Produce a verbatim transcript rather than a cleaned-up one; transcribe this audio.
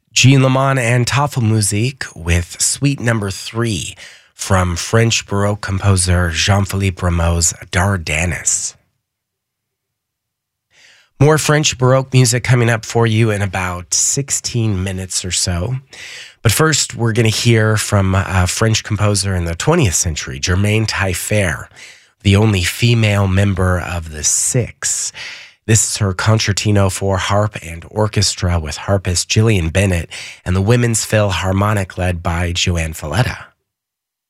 Jean Lamont and Tafelmusik with Suite Number Three from French Baroque composer Jean-Philippe Rameau's Dardanus. More French Baroque music coming up for you in about sixteen minutes or so. But first, we're going to hear from a French composer in the twentieth century, Germaine Taillefer, the only female member of the Six. This is her concertino for harp and orchestra with harpist Gillian Bennett and the Women's Philharmonic led by Joanne Falletta.